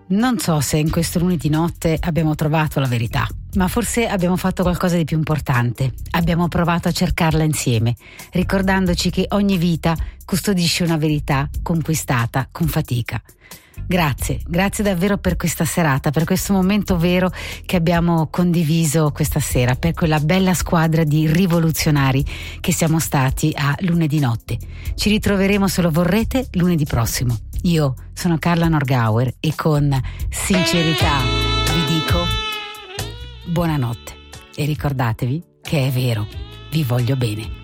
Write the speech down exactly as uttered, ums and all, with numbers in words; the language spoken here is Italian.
Non so se in questo lunedì notte abbiamo trovato la verità, ma forse abbiamo fatto qualcosa di più importante. Abbiamo provato a cercarla insieme, ricordandoci che ogni vita custodisce una verità conquistata con fatica. Grazie, grazie davvero per questa serata, per questo momento vero che abbiamo condiviso questa sera, per quella bella squadra di rivoluzionari che siamo stati a lunedì notte. Ci ritroveremo, se lo vorrete, lunedì prossimo. Io sono Carla Norgauer e con sincerità vi dico buonanotte e ricordatevi che è vero, vi voglio bene.